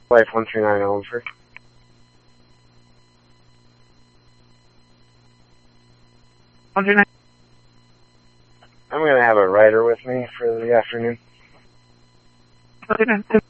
Life 139 Elmford. I'm going to have a writer with me for the afternoon.